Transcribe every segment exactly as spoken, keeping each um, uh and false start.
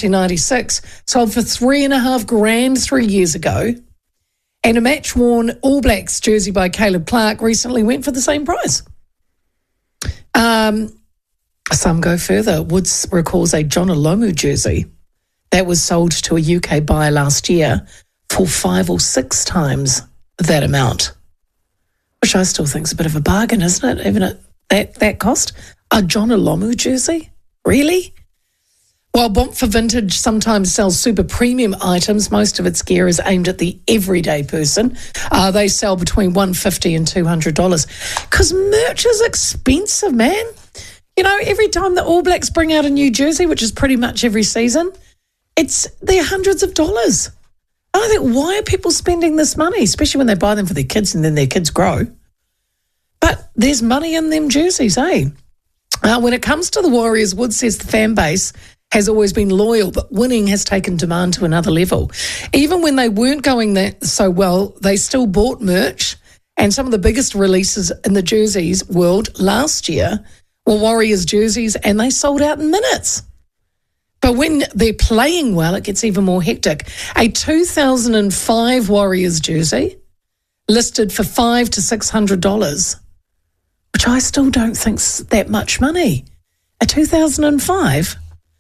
nineteen ninety-six, sold for three and a half grand three years ago. And a match-worn All Blacks jersey by Caleb Clark recently went for the same price. Um, some go further. Woods recalls a John Olomu jersey that was sold to a U K buyer last year for five or six times that amount, which I still think is a bit of a bargain, isn't it? Even at that, that cost. A John Olomu jersey? Really? While Bomp for Vintage sometimes sells super premium items, most of its gear is aimed at the everyday person. Uh, they sell between one hundred fifty dollars and two hundred dollars. Because merch is expensive, man. You know, every time the All Blacks bring out a new jersey, which is pretty much every season, it's they're hundreds of dollars. I think, why are people spending this money, especially when they buy them for their kids and then their kids grow? But there's money in them jerseys, eh? Uh, when it comes to the Warriors, Woods says the fan base has always been loyal, but winning has taken demand to another level. Even when they weren't going that so well, they still bought merch, and some of the biggest releases in the jerseys world last year were Warriors jerseys, and they sold out in minutes. But when they're playing well, it gets even more hectic. A two thousand five Warriors jersey listed for five to six hundred dollars, which I still don't think's that much money. A two thousand five.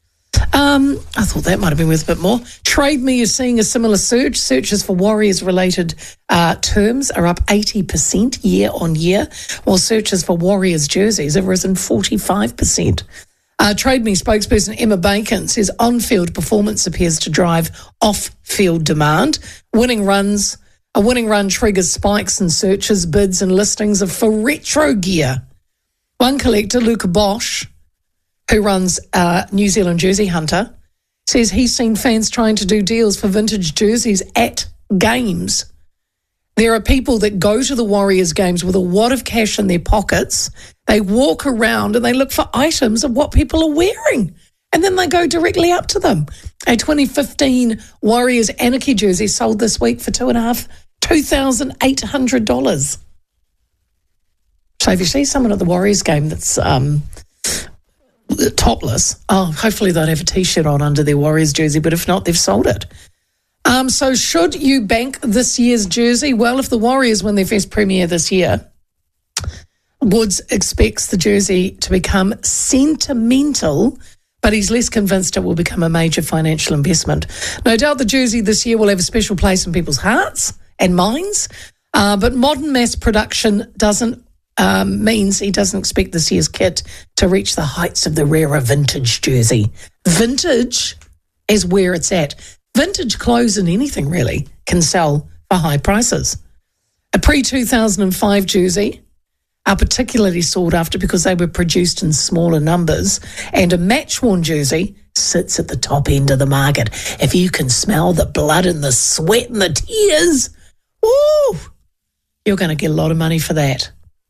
Um, I thought that might have been worth a bit more. Trade Me is seeing a similar surge. Searches for Warriors-related uh, terms are up eighty percent year on year, while searches for Warriors jerseys have risen forty-five percent. Uh, Trade Me spokesperson Emma Bacon says on-field performance appears to drive off-field demand. Winning runs, a winning run triggers spikes in searches, bids and listings of for retro gear. One collector, Luca Bosch, who runs uh, New Zealand Jersey Hunter, says he's seen fans trying to do deals for vintage jerseys at games. There are people that go to the Warriors games with a wad of cash in their pockets. They walk around and they look for items of what people are wearing, and then they go directly up to them. A twenty fifteen Warriors Anarchy jersey sold this week for two and a half, two thousand eight hundred dollars. So if you see someone at the Warriors game that's um, topless, oh, hopefully they'd have a T-shirt on under their Warriors jersey, but if not, they've sold it. Um, so should you bank this year's jersey? Well, if the Warriors win their first premiere this year, Woods expects the jersey to become sentimental, but he's less convinced it will become a major financial investment. No doubt the jersey this year will have a special place in people's hearts and minds, uh, but modern mass production doesn't Um, means he doesn't expect this year's kit to reach the heights of the rarer vintage jersey. Vintage is where it's at. Vintage clothes and anything really can sell for high prices. A pre two thousand five jersey are particularly sought after because they were produced in smaller numbers, and a match-worn jersey sits at the top end of the market. If you can smell the blood and the sweat and the tears, woo, you're going to get a lot of money for that.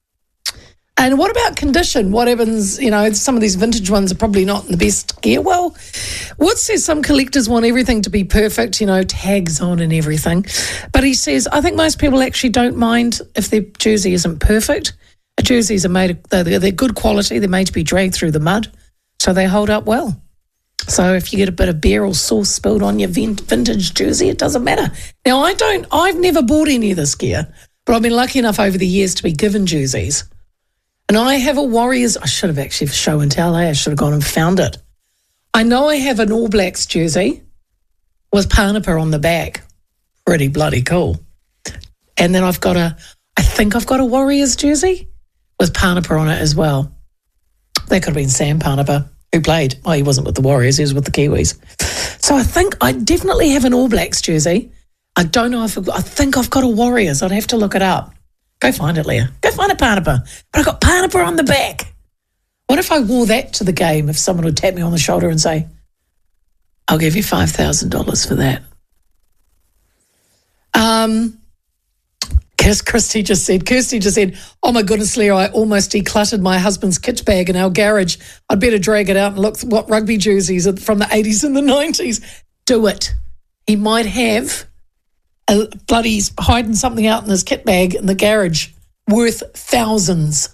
And what about condition? What happens, you know, some of these vintage ones are probably not in the best gear. Well, Woods says some collectors want everything to be perfect, you know, tags on and everything. But he says, I think most people actually don't mind if their jersey isn't perfect. Jerseys are made, they're, they're good quality. They're made to be dragged through the mud, so they hold up well. So if you get a bit of beer or sauce spilled on your vintage jersey, it doesn't matter. Now, I don't, I've never bought any of this gear, but I've been lucky enough over the years to be given jerseys. And I have a Warriors, I should have actually for show and tell, eh? I should have gone and found it. I know I have an All Blacks jersey with Parnapa on the back. Pretty bloody cool. And then I've got a, I think I've got a Warriors jersey with Parnapa on it as well. That could have been Sam Parnapa, who played. Oh, he wasn't with the Warriors, he was with the Kiwis. So I think I definitely have an All Blacks jersey. I don't know if, I've got, I think I've got a Warriors. I'd have to look it up. Go find it, Leah. Go find a Parnapa. But I've got Parnapa on the back. What if I wore that to the game if someone would tap me on the shoulder and say, I'll give you five thousand dollars for that? Um, Kirsty just said, Kirsty just said, oh my goodness, Leah, I almost decluttered my husband's kit bag in our garage. I'd better drag it out and look what rugby jerseys are from the eighties and the nineties. Do it. He might have a bloody hiding something out in his kit bag in the garage worth thousands.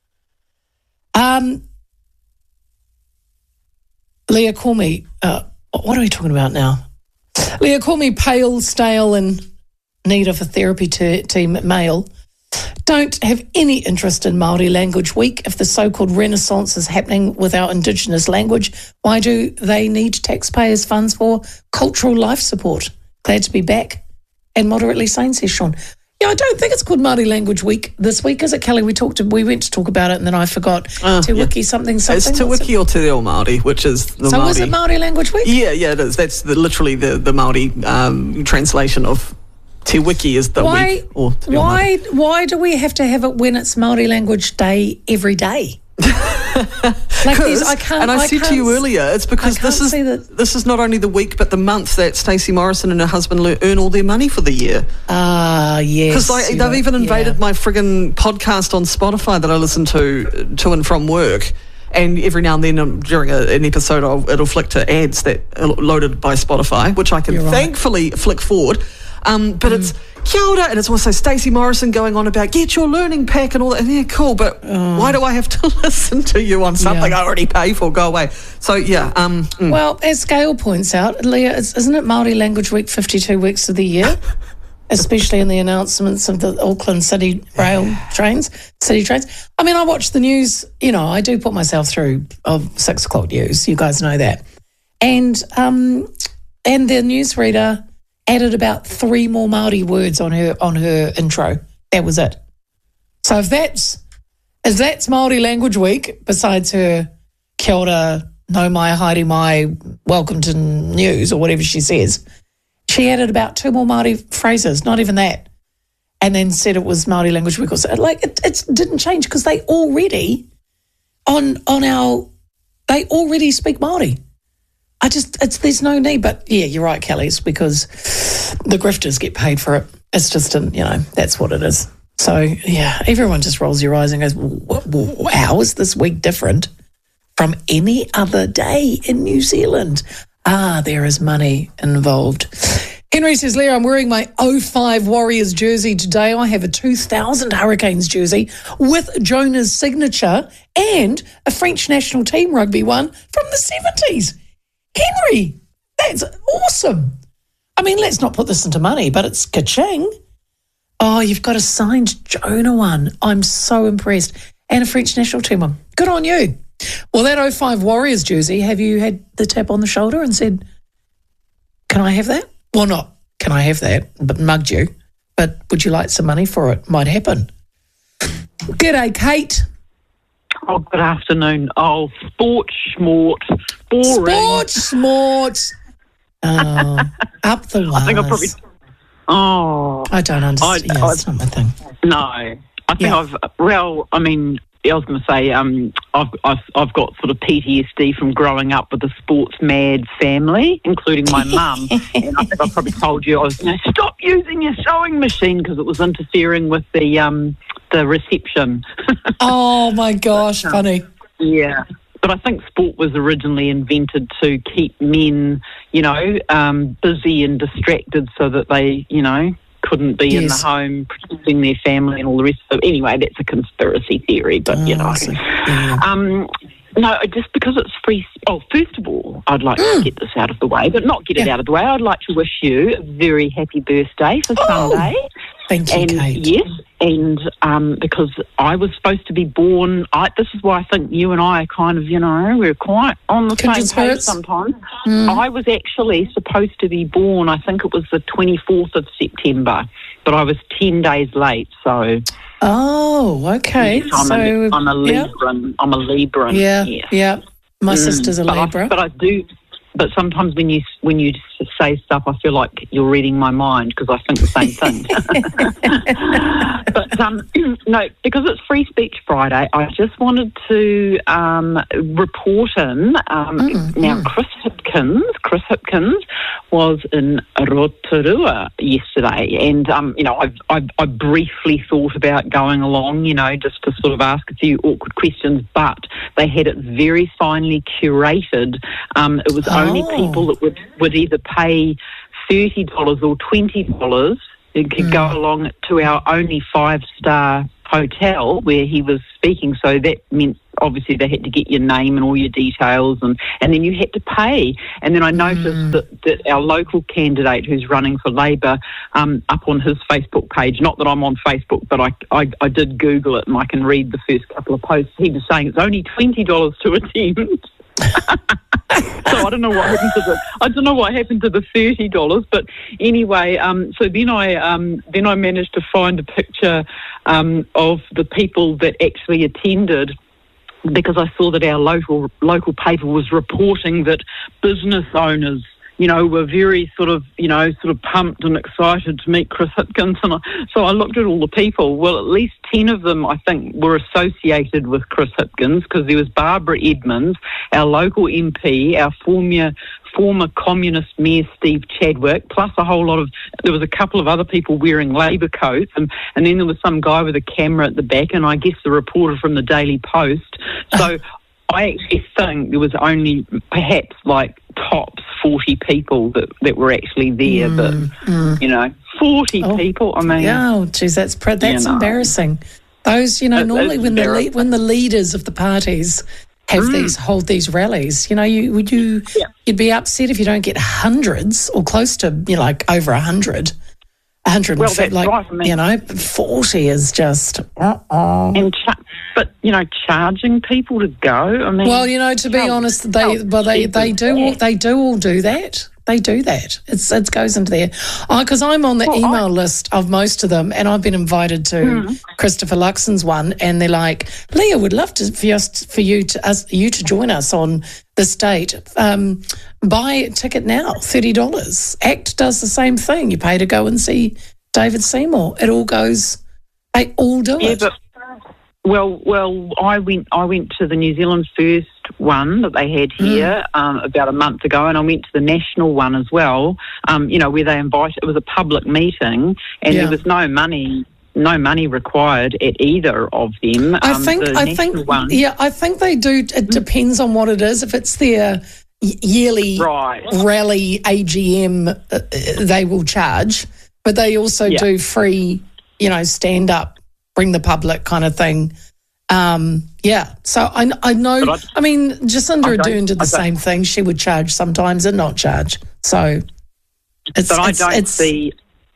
Um, Leah, call me. Uh, what are we talking about now? Leah, call me pale, stale and need of a therapy t- team male. Don't have any interest in Māori Language Week. If the so-called renaissance is happening with our Indigenous language, why do they need taxpayers' funds for cultural life support? Glad to be back and moderately sane, says Sean. Yeah, I don't think it's called Māori Language Week this week, is it, Kelly? We talked. To, we went to talk about it, and then I forgot. Uh, Te Wiki yeah. something something. It's Te Wiki or Te Reo Māori, which is the so Māori. So is it Māori Language Week? Yeah, yeah, it is. That's the, literally the the Māori um, translation of Te Wiki is the why, week. Or Te Reo why? Māori. Why do we have to have it when it's Māori Language Day every day? like I can't, and I, I said to you earlier, it's because this is that. this is not only the week but the month that Stacey Morrison and her husband le- earn all their money for the year. Ah, uh, yes. Because they've know, even invaded yeah. my friggin' podcast on Spotify that I listen to to and from work. And every now and then um, during a, an episode, I'll, it'll flick to ads that are loaded by Spotify, which I can You're thankfully right. flick forward. Um, but mm. it's kia ora, and it's also Stacey Morrison going on about get your learning pack and all that. And yeah, cool, but oh. why do I have to listen to you on something yeah. I already pay for? Go away. So, yeah. Um, mm. Well, as Gail points out, Leah, isn't it Māori Language Week fifty-two weeks of the year? Especially in the announcements of the Auckland City rail trains, city trains. I mean, I watch the news, you know, I do put myself through of six o'clock news. You guys know that. And um, and the newsreader added about three more Māori words on her on her intro. That was it. So if that's if that's Māori Language Week, besides her kia ora, no mai, haere mai, welcome to news or whatever she says, she added about two more Māori phrases, not even that, and then said it was Māori Language Week. So, like it, it didn't change because they already on on our they already speak Māori. I just, it's there's no need, but yeah, you're right, Kelly. It's because the grifters get paid for it. It's just, an, you know, that's what it is. So yeah, everyone just rolls your eyes and goes, "How is this week different from any other day in New Zealand?" Ah, there is money involved. Henry says, Leah, I'm wearing my oh five Warriors jersey today. I have a two thousand Hurricanes jersey with Jonah's signature and a French national team rugby one from the seventies. Henry, that's awesome. I mean, let's not put this into money, but it's ka-ching. Oh, you've got a signed Jonah one. I'm so impressed. And a French national team one. Good on you. Well, that oh five Warriors jersey, have you had the tap on the shoulder and said, can I have that? Well, not can I have that, but mugged you. But would you like some money for it? Might happen. G'day, Kate. Oh, good afternoon. Oh, sport schmort. Boring. Sport schmort. Oh, up the wires. I think I probably... Oh. I don't understand. I, yeah, I, it's not my thing. No. I think yeah. I've... Well, I mean... I was going to say, um, I've, I've I've got sort of P T S D from growing up with a sports mad family, including my mum. And I think I probably told you I was, you know, stop using your sewing machine because it was interfering with the um the reception. Oh my gosh, but, um, funny. Yeah, but I think sport was originally invented to keep men, you know, um, busy and distracted so that they, you know, couldn't be yes. in the home protecting their family and all the rest of it. Anyway, that's a conspiracy theory, but, oh, you know. So, yeah. Um, no, just because it's free... Oh, first of all, I'd like mm. to get this out of the way, but not get yeah. it out of the way. I'd like to wish you a very happy birthday for oh, Sunday. Thank you, and Kate. Yes, and um, because I was supposed to be born... I, this is why I think you and I are kind of, you know, we're quite on the Kindred same page spirits. sometimes. Mm. I was actually supposed to be born, I think it was the twenty-fourth of September, but I was ten days late, so... Oh, okay. Yes, I'm, so, a, I'm a yeah. Libran. I'm a Libran. Yeah, yes. yeah. My mm. sister's a but Libra. I, but I do... But sometimes when you when you say stuff, I feel like you're reading my mind because I think the same thing. But um, no, because it's Free Speech Friday, I just wanted to um, report in. Um, mm, now, mm. Chris Hipkins, Chris Hipkins was in Rotorua yesterday, and um, you know, I've, I've I briefly thought about going along, you know, just to sort of ask a few awkward questions, but they had it very finely curated. Um, it was only oh. people that would, would either pay thirty dollars or twenty dollars and could mm. go along to our only five-star hotel where he was speaking, so that meant obviously they had to get your name and all your details, and, and then you had to pay. And then I noticed mm. that, that our local candidate who's running for Labour, um, up on his Facebook page, not that I'm on Facebook, but I, I, I did Google it and I can read the first couple of posts, he was saying it's only twenty dollars to attend. So I don't know what happened to the I don't know what happened to the thirty dollars, but anyway, um, so then I um, then I managed to find a picture um, of the people that actually attended, because I saw that our local local paper was reporting that business owners, you know, were very sort of, you know, sort of pumped and excited to meet Chris Hipkins. And I, so I looked at all the people. Well, at least ten of them, I think, were associated with Chris Hipkins, because there was Barbara Edmonds, our local M P, our former former communist Mayor Steve Chadwick, plus a whole lot of, there was a couple of other people wearing Labour coats, and, and then there was some guy with a camera at the back, and I guess the reporter from the Daily Post. So I actually think there was only perhaps like tops forty people that, that were actually there, mm, but, mm. you know, forty oh, people, I mean. Oh, geez, that's, pre- that's you know. embarrassing. Those, you know, it, normally when the le- when the leaders of the parties have mm. these, hold these rallies, you know, you would you, yeah. you'd be upset if you don't get hundreds or close to, you know, like over a hundred. one hundred well, that's like, right. I mean, you know, forty is just, uh-uh. And cha- but, you know, charging people to go, I mean. Well, you know, to be how, honest, they well, they, they do all, they do all do that. They do that. It's It goes into there. Because oh, I'm on the well, email I, list of most of them, and I've been invited to mm. Christopher Luxon's one, and they're like, Leah, would love to for, us, for you to us, you to join us on this date. Um, buy a ticket now, thirty dollars. ACT does the same thing. You pay to go and see David Seymour. It all goes, they all do yeah, it. But, well, well, I went I went to the New Zealand First one that they had here mm. um, about a month ago, and I went to the national one as well, um, you know, where they invited, it was a public meeting, and yeah. there was no money no money required at either of them. I um, think, the I think, one, yeah, I think they do. It mm. depends on what it is. If it's their yearly right. rally A G M, uh, they will charge, but they also yeah. do free, you know, stand up, bring the public kind of thing. Um, yeah, so I, I know, I, I mean, Jacinda Ardern did the same thing. She would charge sometimes and not charge. So it's, but I it's, don't it's, see,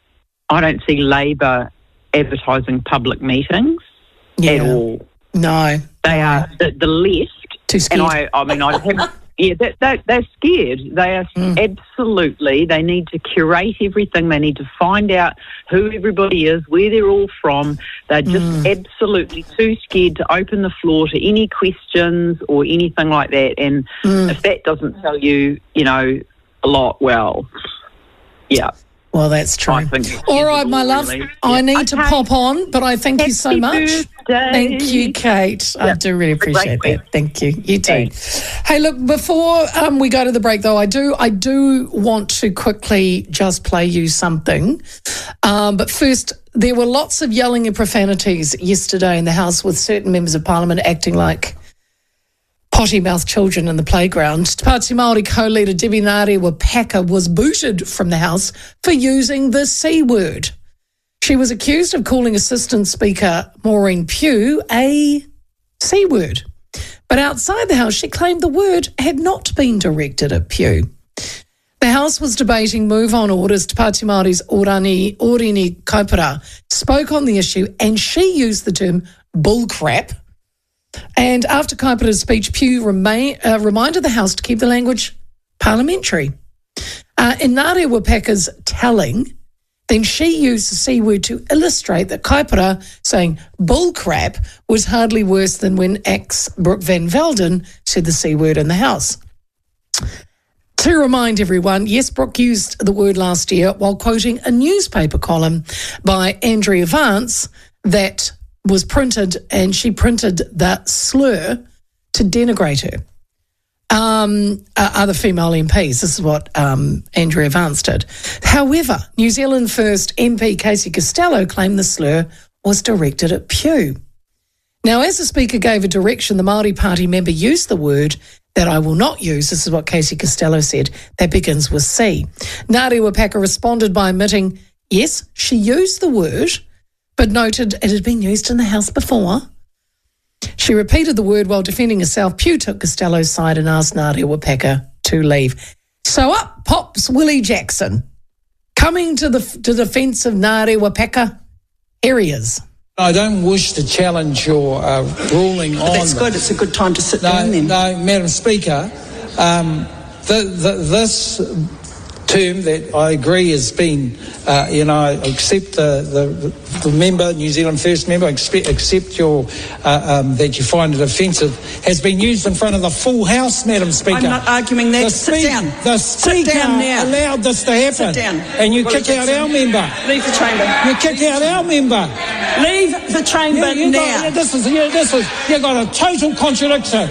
I don't see Labour advertising public meetings yeah, at all. No. They are the, the left. Too scared. And I, I mean, I have, yeah, they, they, they're scared. They are mm. absolutely, they need to curate everything. They need to find out who everybody is, where they're all from. They're just mm. absolutely too scared to open the floor to any questions or anything like that. And mm. if that doesn't tell you, you know, a lot, well, yeah. Well, that's true. All right, my love, really. I need okay. to pop on, but I thank Happy you so much. Birthday. Thank you, Kate. Yep. I do really appreciate that. Thank you. You too. Thanks. Hey, look, before um, we go to the break, though, I do I do want to quickly just play you something. Um, but first, there were lots of yelling and profanities yesterday in the House, with certain members of Parliament acting like potty-mouthed children in the playground. Te Pāti Māori co-leader Debbie Ngarewa-Packer was booted from the House for using the C word. She was accused of calling Assistant Speaker Maureen Pugh a C word. But outside the House, she claimed the word had not been directed at Pugh. The House was debating move-on orders. Te Pāti Māori's Orani, Orini Kaupara spoke on the issue, and she used the term bullcrap. And after Kaupara's speech, Pugh remain, uh, reminded the House to keep the language parliamentary. Uh, in Ngarewa-Packer's telling, then she used the C word to illustrate that Kaupara saying bullcrap was hardly worse than when ex Brooke Van Velden said the C word in the House. To remind everyone, yes, Brooke used the word last year while quoting a newspaper column by Andrea Vance that was printed, and she printed that slur to denigrate her. Um, uh, other female M Ps, this is what um, Andrea Vance did. However, New Zealand First M P Casey Costello claimed the slur was directed at Pugh. Now, as the Speaker gave a direction, the Māori Party member used the word that I will not use. This is what Casey Costello said, that begins with C. Ngarewa-Packer responded by admitting, yes, she used the word, but noted it had been used in the House before. She repeated the word while defending herself. Pugh took Costello's side and asked Ngāti Wapeka to leave. So up pops Willie Jackson, coming to the to the defence of Ngāti Wapeka. Here he is. I don't wish to challenge your uh, ruling but on... That's good. It's a good time to sit no, down then. No, Madam Speaker, um, the, the, this term that I agree has been, uh, you know, I accept the, the, the member, New Zealand First member, I accept, accept your, uh, um, that you find it offensive, has been used in front of the full House, Madam Speaker. I'm not arguing that. The Sit speak, down. The Sit Speaker down now. allowed this to happen. Sit down. And you Willie kick out Jackson. our member. Leave the chamber. You kick out our member. Leave the chamber Yeah, you now. got, yeah, this is, yeah, this is, you got a total contradiction.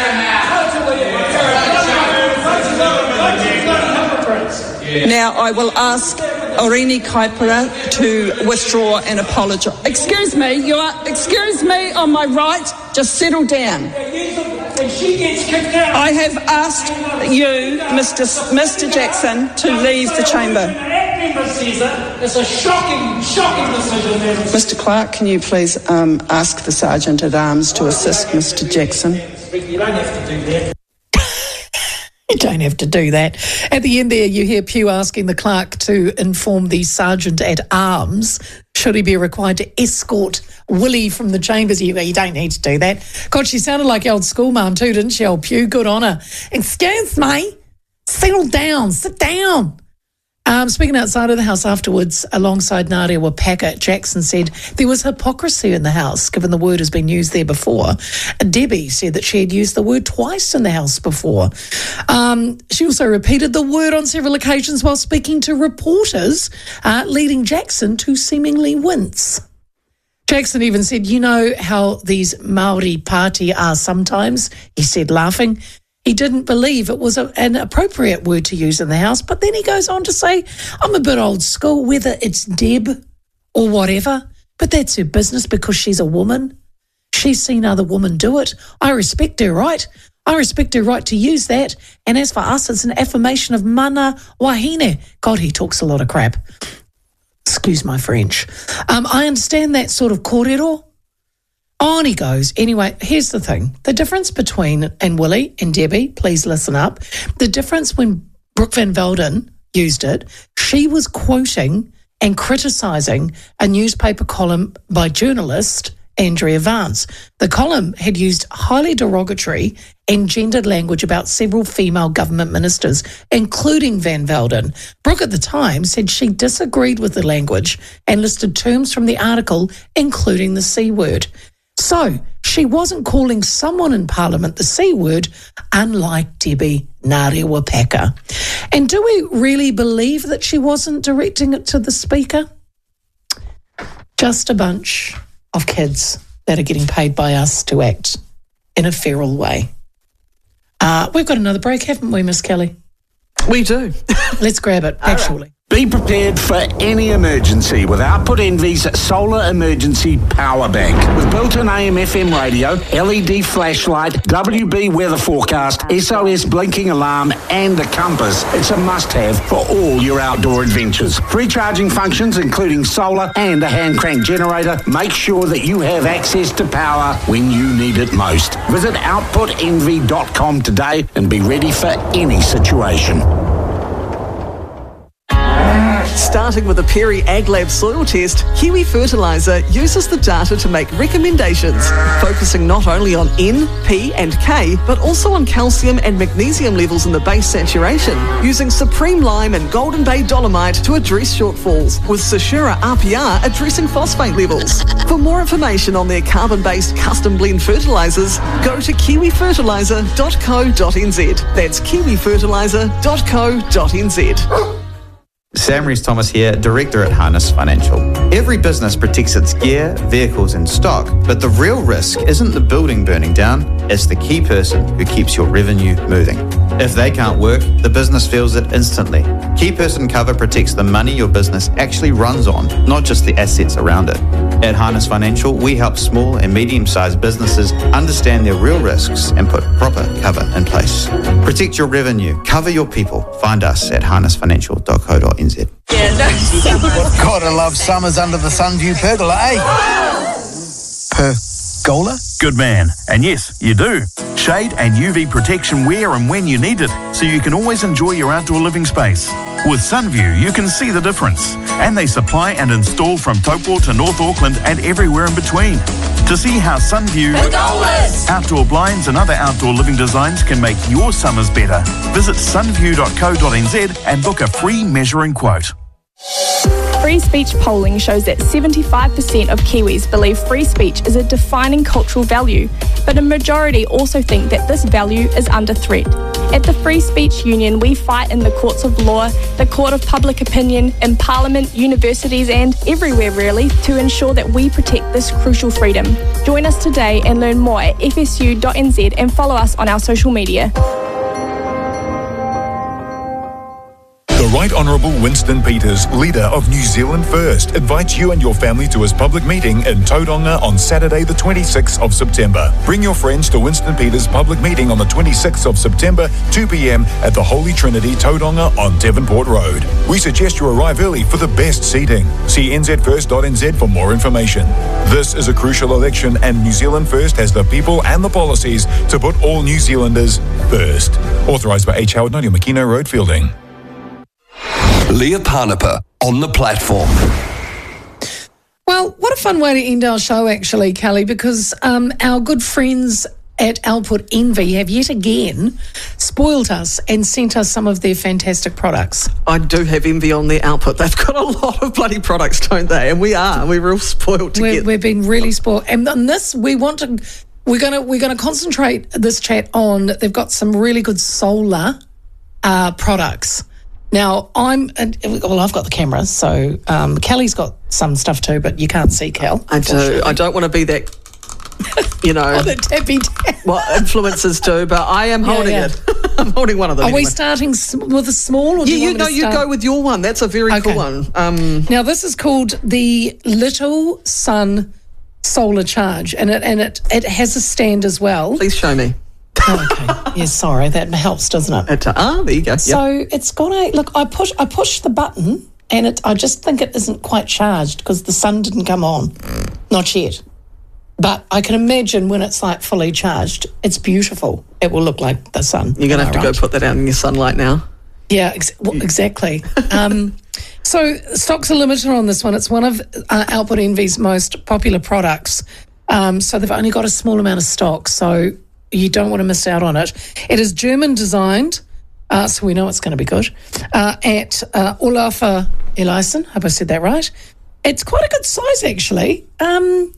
Now I will ask Orini Kaipara to withdraw and apologise. Excuse me, you are, excuse me on my right, just settle down. When she gets kicked out, I have asked you, Mister S- Mister Jackson, to leave the chamber. it's a shocking, shocking decision. Mister Clark, can you please um, ask the Sergeant at Arms to assist Mister Jackson? You don't have to do that. You don't have to do that. At the end there, you hear Pugh asking the clerk to inform the sergeant at arms should he be required to escort Willie from the chambers. You, you don't need to do that. God, she sounded like old school mum too, didn't she, old Pugh? Good on her. Excuse me. Settle down. Sit down. Um, speaking outside of the House afterwards, alongside Ngāti Wapeka, Jackson said there was hypocrisy in the House, given the word has been used there before. Debbie said that she had used the word twice in the House before. Um, she also repeated the word on several occasions while speaking to reporters, uh, leading Jackson to seemingly wince. Jackson even said, you know how these Māori party are sometimes, he said, laughing. He didn't believe it was a, an appropriate word to use in the House, but then he goes on to say, I'm a bit old school, whether it's Deb or whatever, but that's her business because she's a woman. She's seen other women do it. I respect her right. I respect her right to use that. And as for us, it's an affirmation of mana wahine. God, he talks a lot of crap. Excuse my French. Um, I understand that sort of kōrero. On he goes. Anyway, here's the thing. The difference between, and Willie and Debbie, please listen up. The difference when Brooke Van Velden used it, she was quoting and criticising a newspaper column by journalist Andrea Vance. The column had used highly derogatory and gendered language about several female government ministers, including Van Velden. Brooke at the time said she disagreed with the language and listed terms from the article, including the C word. So she wasn't calling someone in Parliament the C word, unlike Debbie Ngāti Wapeka. And do we really believe that she wasn't directing it to the Speaker? Just a bunch of kids that are getting paid by us to act in a feral way. Uh, we've got another break, haven't we, Miss Kelly? We do. Let's grab it, actually. Be prepared for any emergency with Output Envy's Solar Emergency Power Bank. With built-in A M F M radio, L E D flashlight, W B weather forecast, S O S blinking alarm and a compass, it's a must-have for all your outdoor adventures. Free charging functions including solar and a hand crank generator. Make sure that you have access to power when you need it most. Visit output envy dot com today and be ready for any situation. Starting with the Perry AgLab soil test, Kiwi Fertiliser uses the data to make recommendations, focusing not only on N, P and K, but also on calcium and magnesium levels in the base saturation, using Supreme Lime and Golden Bay Dolomite to address shortfalls, with Sashura R P R addressing phosphate levels. For more information on their carbon-based custom blend fertilisers, go to kiwi fertiliser dot co dot n z. That's kiwi fertiliser dot co dot n z. Sam Rees-Thomas here, Director at Harness Financial. Every business protects its gear, vehicles and stock, but the real risk isn't the building burning down, it's the key person who keeps your revenue moving. If they can't work, the business feels it instantly. Key person cover protects the money your business actually runs on, not just the assets around it. At Harness Financial, we help small and medium-sized businesses understand their real risks and put proper cover in place. Protect your revenue, cover your people. Find us at harness financial dot co dot n z. Yeah, no. Gotta love summers under the Sunview pergola, eh? Pergola? Good man. And yes, you do. Shade and U V protection where and when you need it, so you can always enjoy your outdoor living space. With Sunview, you can see the difference. And they supply and install from Taupo to North Auckland and everywhere in between. To see how Sunview Pergolas! outdoor blinds and other outdoor living designs can make your summers better, visit sunview dot co dot n z and book a free measuring quote. Free speech polling shows that seventy-five percent of Kiwis believe free speech is a defining cultural value, but a majority also think that this value is under threat. At the Free Speech Union, we fight in the courts of law, the court of public opinion, in Parliament, universities and everywhere really to ensure that we protect this crucial freedom. Join us today and learn more at f s u dot n z and follow us on our social media. The Right Honourable Winston Peters, leader of New Zealand First, invites you and your family to his public meeting in Tauranga on Saturday the twenty-sixth of September. Bring your friends to Winston Peters' public meeting on the twenty-sixth of September, two p m at the Holy Trinity, Tauranga on Devonport Road. We suggest you arrive early for the best seating. See n z first dot n z for more information. This is a crucial election and New Zealand First has the people and the policies to put all New Zealanders first. Authorised by H. Howard Noti, Makino Road, Fielding. Leah Panapa on the platform. Well, what a fun way to end our show, actually, Kelly, because um, our good friends at Output Envy have yet again spoiled us and sent us some of their fantastic products. I do have envy on their output. They've got a lot of bloody products, don't they? And we are. We're real spoiled to We're, get. We've been really spoiled. And on this, we want to... We're gonna we're gonna concentrate this chat on. They've got some really good solar uh, products. Now, I'm, well, I've got the camera, so um, Kelly's got some stuff too, but you can't see Kel. I do. I don't want to be that, you know, oh, the tappy tap. what influencers do, but I am Yeah, holding yeah. it. I'm holding one of them. Are anyway. we starting s- with a small, or do Yeah, you, you want me know, to you start? go with your one. That's a very Okay. cool one. Um, Now, this is called the Little Sun Solar Charge, and it and it, it has a stand as well. please show me. Oh, okay. Yes, sorry, that helps, doesn't it? It, ah, there you go. Yep. So it's got a look. I push. I push the button, and it. I just think it isn't quite charged because the sun didn't come on, not yet. But I can imagine when it's like fully charged, it's beautiful. It will look like the sun. You're going to Am have I to right? go put that out in your sunlight now. Yeah, ex- well, exactly. um, so stocks are limited on this one. It's one of uh, Output Envy's most popular products. Um, so they've only got a small amount of stock. So you don't want to miss out on it. It is German designed, uh, so we know it's going to be good, uh, at uh, Olafur Eliasson. Hope I said that right. It's quite a good size, actually. Um,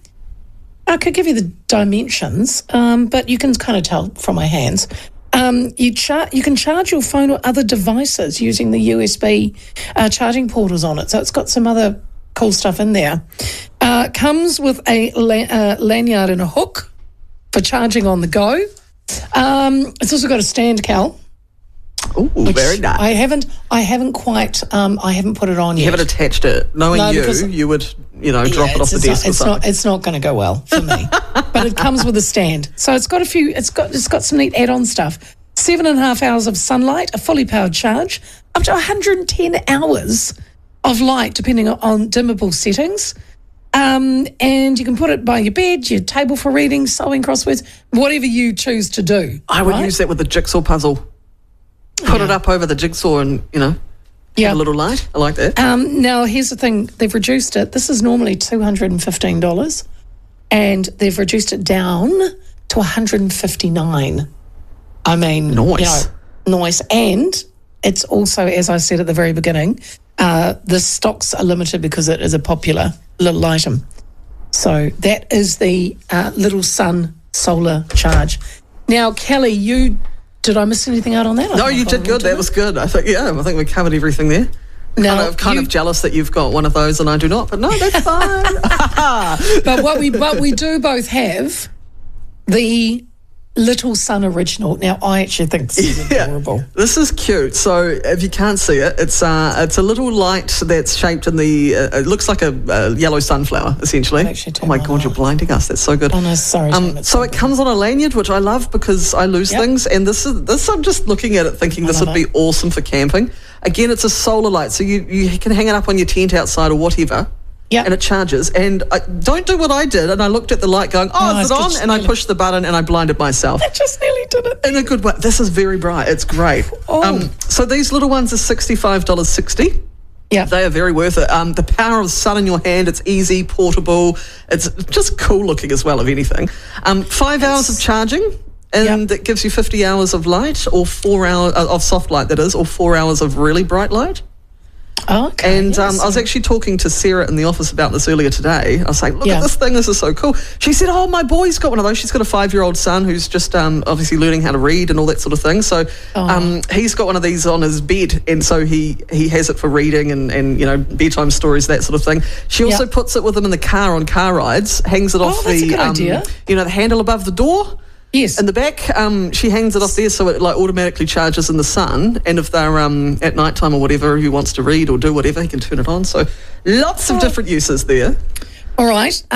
I could give you the dimensions, um, but you can kind of tell from my hands. Um, you, char- you can charge your phone or other devices using the U S B uh, charging portals on it. So it's got some other cool stuff in there. Uh, comes with a la- uh, lanyard and a hook for charging on the go. Um, it's also got a stand, Cal. Ooh, very nice. I haven't, I haven't quite, um, I haven't put it on You yet. haven't attached it. Knowing No, you, because- you would, you know, drop Yeah, it off it's- the it's desk not, or it's something. not, it's not going to go well for me. But it comes with a stand, so it's got a few. It's got it's got some neat add-on stuff. Seven and a half hours of sunlight, a fully powered charge, up to one hundred ten hours of light, depending on dimmable settings. Um, and you can put it by your bed, your table for reading, sewing, crosswords, whatever you choose to do. I would right? use that with a jigsaw puzzle. Put it up over the jigsaw and, you know, Yeah. have a little light. I like that. Um, now, here's the thing. They've reduced it. This is normally two hundred fifteen dollars, and they've reduced it down to one hundred fifty-nine dollars. I mean, Nice. you know, nice. And it's also, as I said at the very beginning, uh, the stocks are limited because it is a popular little item. So that is the uh, Little Sun Solar Charge. Now, Kelly, you... Did I miss anything out on that? I No, think you I did good. did That I? was good. I think, yeah, I think we covered everything there. Now, kind of, kind you- of jealous that you've got one of those and I do not, but no, that's fine. But what we but we do both have the Little Sun Original. Now, I actually think this is Yeah. adorable. This is cute. So if you can't see it, it's uh, it's a little light that's shaped in the, uh, it looks like a, a yellow sunflower, essentially. I'll actually Oh turn my mine God, you're off. blinding us. That's so good. Oh, no, sorry, Um, Tim, it's so so it good. comes on a lanyard, which I love because I lose Yep. things. And this is this. I'm just looking at it thinking this love would be it. awesome for camping. Again, it's a solar light, so you, you can hang it up on your tent outside or whatever. Yep. And it charges. And I, don't do what I did. And I looked at the light going, oh, No, is it's it on? just And I nearly- pushed the button and I blinded myself. I just nearly did it. In a good way. This is very bright. It's great. Oh. Um, so these little ones are sixty-five dollars sixty. Yeah. They are very worth it. Um, the power of the sun in your hand, it's easy, portable. It's just cool looking as well, if anything. Um, five hours of charging, and Yep. that gives you fifty hours of light, or four hours uh, of soft light, that is, or four hours of really bright light. Oh, okay. And yeah, um, I was so- actually talking to Sarah in the office about this earlier today. I was like, look Yeah. at this thing, this is so cool. She said, oh, my boy's got one of those. She's got a five-year-old son who's just um, obviously learning how to read and all that sort of thing. So Oh. um, he's got one of these on his bed, and so he, he has it for reading and, and, you know, bedtime stories, that sort of thing. She also Yeah. puts it with him in the car on car rides, hangs it off Oh, that's a the, good um, idea. you know, the handle above the door. Yes. In the back, um, she hangs it off there so it like automatically charges in the sun. And if they're um, at night time or whatever, he wants to read or do whatever, he can turn it on. So lots of different uses there. All right.